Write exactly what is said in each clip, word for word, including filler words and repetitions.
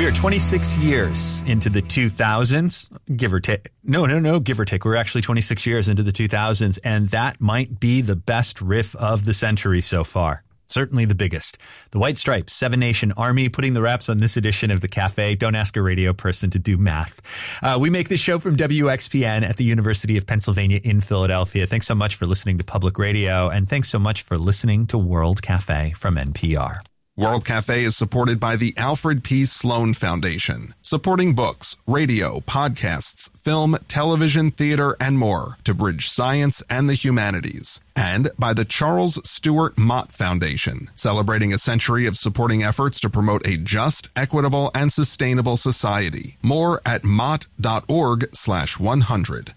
We are twenty-six years into the two thousands, give or take. No, no, no, give or take. We're actually twenty-six years into the two thousands, and that might be the best riff of the century so far. Certainly the biggest. The White Stripes, Seven Nation Army, putting the wraps on this edition of The Cafe. Don't ask a radio person to do math. Uh, we make this show from W X P N at the University of Pennsylvania in Philadelphia. Thanks so much for listening to Public Radio, and thanks so much for listening to World Cafe from N P R. World Cafe is supported by the Alfred P. Sloan Foundation, supporting books, radio, podcasts, film, television, theater, and more to bridge science and the humanities. And by the Charles Stewart Mott Foundation, celebrating a century of supporting efforts to promote a just, equitable, and sustainable society. More at mott.org slash 100.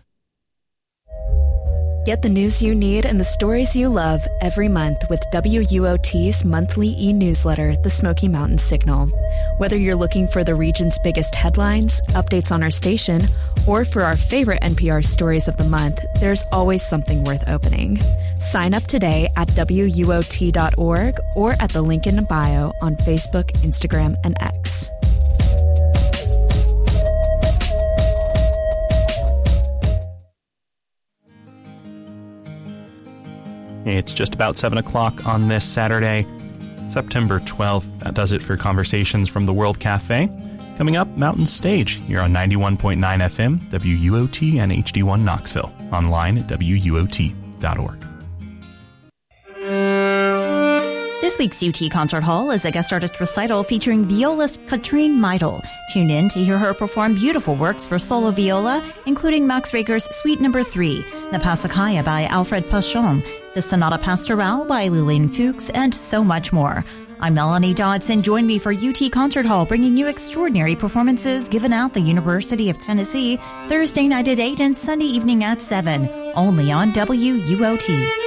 Get the news you need and the stories you love every month with W U O T's monthly e-newsletter, The Smoky Mountain Signal. Whether you're looking for the region's biggest headlines, updates on our station, or for our favorite N P R stories of the month, there's always something worth opening. Sign up today at W U O T dot org or at the link in the bio on Facebook, Instagram, and X. It's just about seven o'clock on this Saturday, September twelfth. That does it for Conversations from the World Cafe. Coming up, Mountain Stage here on ninety-one point nine F M, W U O T, and H D one Knoxville. Online at W U O T dot org. This week's U T Concert Hall is a guest artist recital featuring violist Katrine Meidel. Tune in to hear her perform beautiful works for solo viola, including Max Reger's Suite Number three, the Passacaglia by Alfred Pachon, the Sonata Pastorale by Lillian Fuchs, and so much more. I'm Melanie Dodson. Join me for U T Concert Hall, bringing you extraordinary performances given at the University of Tennessee, Thursday night at eight and Sunday evening at seven, only on W U O T.